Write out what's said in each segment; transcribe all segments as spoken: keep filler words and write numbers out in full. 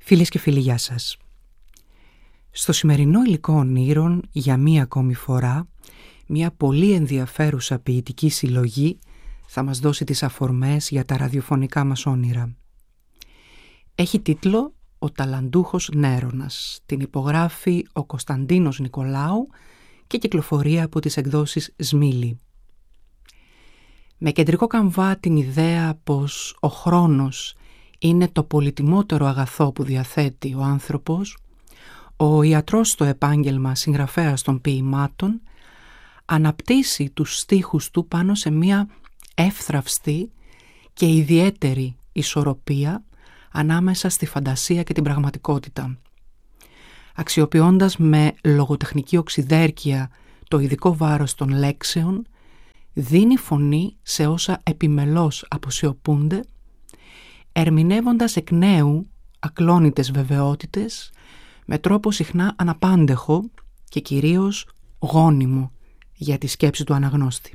Φίλες και φίλοι, γεια σας. Στο σημερινό υλικό ονείρων, για μία ακόμη φορά, μία πολύ ενδιαφέρουσα ποιητική συλλογή θα μας δώσει τις αφορμές για τα ραδιοφωνικά μας όνειρα. Έχει τίτλο «Ο ταλαντούχος Νέρονας». Την υπογράφει ο Κωνσταντίνος Νικολάου και κυκλοφορεί από τις εκδόσεις Σμίλη. Με κεντρικό καμβά την ιδέα πως ο χρόνος είναι το πολυτιμότερο αγαθό που διαθέτει ο άνθρωπος, ο ιατρός στο επάγγελμα συγγραφέας των ποιημάτων αναπτύσσει τους στίχους του πάνω σε μια εύθραυστη και ιδιαίτερη ισορροπία ανάμεσα στη φαντασία και την πραγματικότητα. Αξιοποιώντας με λογοτεχνική οξυδέρκεια το ειδικό βάρος των λέξεων, δίνει φωνή σε όσα επιμελώς αποσιωπούνται, ερμηνεύοντας εκ νέου ακλόνητες βεβαιότητες με τρόπο συχνά αναπάντεχο και κυρίως γόνιμο για τη σκέψη του αναγνώστη.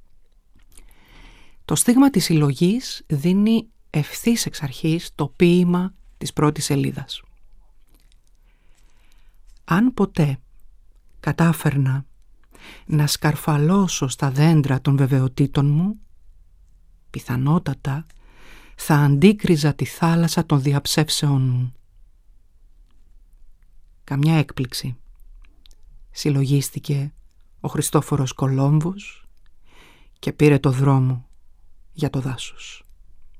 Το στίγμα της συλλογής δίνει ευθύς εξ αρχής το ποίημα της πρώτης σελίδας. Αν ποτέ κατάφερνα να σκαρφαλώσω στα δέντρα των βεβαιωτήτων μου, πιθανότατα θα αντίκριζα τη θάλασσα των διαψεύσεων μου. Καμιά έκπληξη. Συλλογίστηκε ο Χριστόφορος Κολόμβος και πήρε το δρόμο για το δάσος.